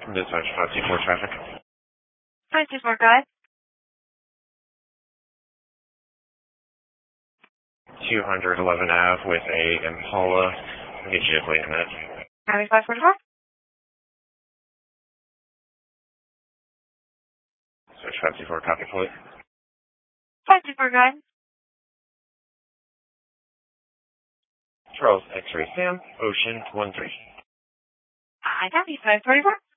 Dispatch 524 traffic. 524, go ahead. 211 Ave with a Impala. I'll get you to wait a minute. County 544? Dispatch 524, copy plate. 524, go ahead. Charles X-Ray Sam, Ocean 13. I copy 544.